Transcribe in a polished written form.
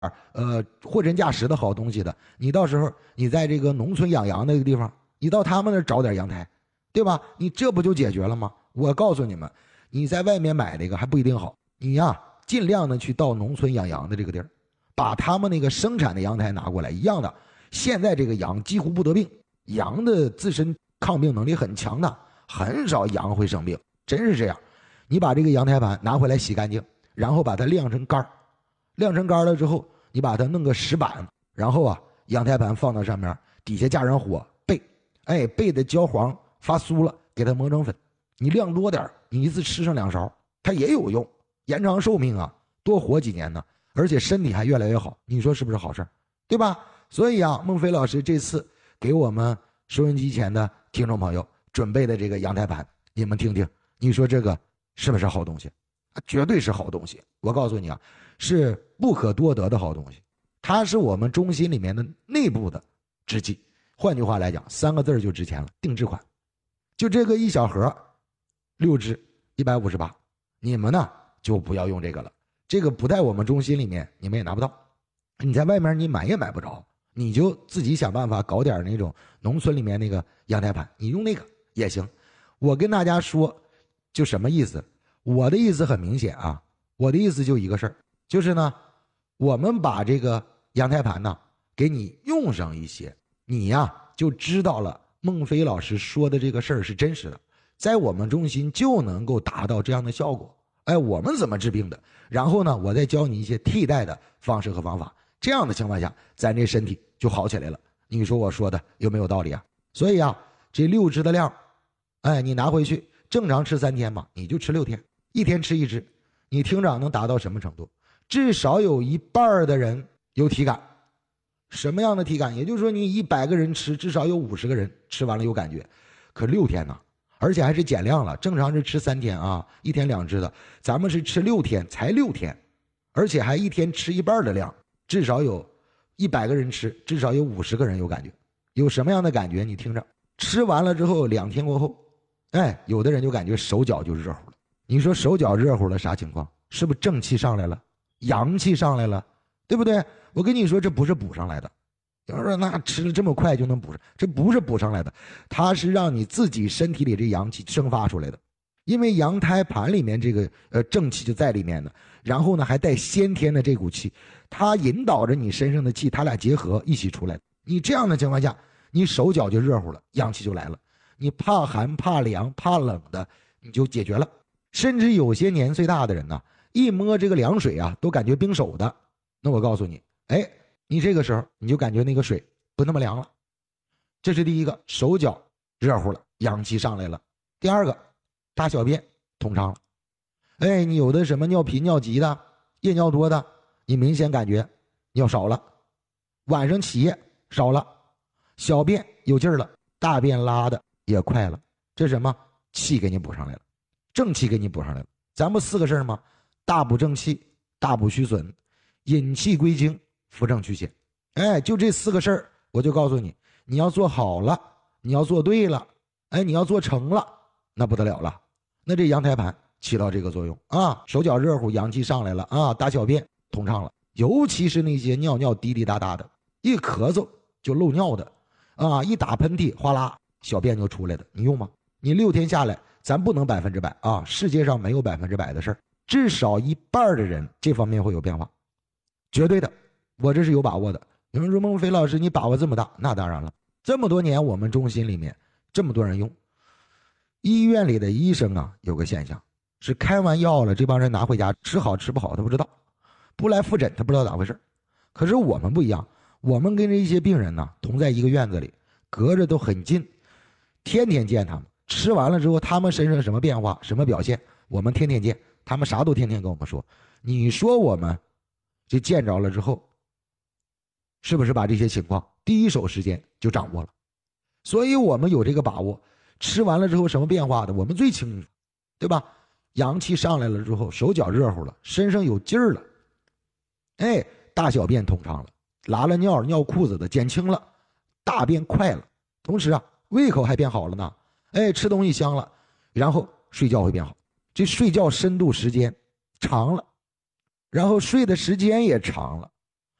货真价实的好东西的，你到时候你在这个农村养羊那个地方，你到他们那儿找点羊胎，对吧？你这不就解决了吗？我告诉你们，你在外面买这个还不一定好，你呀尽量的去到农村养羊的这个地儿，把他们那个生产的羊胎拿过来，一样的。现在这个羊几乎不得病，羊的自身抗病能力很强的，很少羊会生病，真是这样。你把这个羊胎盘拿回来洗干净，然后把它晾成干，晾成干了之后，你把它弄个石板，然后羊胎盘放到上面，底下加上火焙，焙的焦黄发酥了，给它磨成粉。你量多点，你一次吃上2勺，它也有用，延长寿命啊，多活几年呢，而且身体还越来越好，你说是不是好事，对吧？所以孟非老师这次给我们收音机前的听众朋友准备的这个羊胎盘，你们听听，你说这个是不是好东西？绝对是好东西。我告诉你是不可多得的好东西，它是我们中心里面的内部的制剂。换句话来讲，3个字就值钱了，定制款。就这个1小盒6支158，你们呢就不要用这个了，这个不在我们中心里面你们也拿不到，你在外面你买也买不着，你就自己想办法搞点那种农村里面那个羊胎盘，你用那个也行。我跟大家说就什么意思，我的意思很明显我的意思就一个事儿，就是呢我们把这个羊胎盘呢给你用上一些，你就知道了孟非老师说的这个事儿是真实的，在我们中心就能够达到这样的效果。我们怎么治病的，然后呢我再教你一些替代的方式和方法，这样的情况下咱这身体就好起来了。你说我说的有没有道理所以这6支的量你拿回去正常吃3天嘛，你就吃6天，1天吃1支，你听着能达到什么程度？至少有1半的人有体感。什么样的体感？也就是说你100个人吃，至少有50个人吃完了有感觉。可6天呢，而且还是减量了，正常是吃3天1天2支的，咱们是吃6天，才6天，而且还1天吃1半的量，至少有100个人吃，至少有50个人有感觉。有什么样的感觉？你听着，吃完了之后2天过后，有的人就感觉手脚就热乎了。你说手脚热乎了啥情况？是不是正气上来了，阳气上来了，对不对？我跟你说这不是补上来的，有人说那吃了这么快就能补上，这不是补上来的，它是让你自己身体里这阳气生发出来的。因为羊胎盘里面这个正气就在里面呢，然后呢还带先天的这股气，它引导着你身上的气，它俩结合一起出来。你这样的情况下，你手脚就热乎了，阳气就来了。你怕寒怕凉怕冷的你就解决了。甚至有些年岁大的人呢，一摸这个凉水都感觉冰手的，那我告诉你你这个时候你就感觉那个水不那么凉了。这是第一个，手脚热乎了，阳气上来了。第二个，大小便通畅了。你有的什么尿频尿急的，夜尿多的，你明显感觉尿少了，晚上起夜少了，小便有劲儿了，大便拉的也快了。这是什么？气给你补上来了，正气给你补上来了。咱不4个事吗？大补正气，大补虚损，引气归经，扶正祛邪。就这4个事儿，我就告诉你，你要做好了，你要做对了，你要做成了，那不得了了。那这羊胎盘起到这个作用手脚热乎，阳气上来了大小便通畅了。尤其是那些尿尿滴滴答答的，一咳嗽就漏尿的一打喷嚏哗啦小便就出来的，你用吗？你6天下来，咱不能100%世界上没有100%的事儿，至少1半的人这方面会有变化，绝对的，我这是有把握的。有人说孟非老师你把握这么大，那当然了，这么多年我们中心里面这么多人用。医院里的医生有个现象是开完药了，这帮人拿回家吃好吃不好他不知道，不来复诊他不知道咋回事。可是我们不一样，我们跟这一些病人同在一个院子里，隔着都很近，天天见他们，吃完了之后他们身上什么变化什么表现我们天天见，他们啥都天天跟我们说。你说我们这见着了之后，是不是把这些情况第一手时间就掌握了？所以我们有这个把握，吃完了之后什么变化的我们最清楚，对吧？阳气上来了之后，手脚热乎了，身上有劲儿了，大小便通畅了，拉了尿尿裤子的减轻了，大便快了，同时胃口还变好了呢，吃东西香了，然后睡觉会变好，这睡觉深度时间长了，然后睡的时间也长了，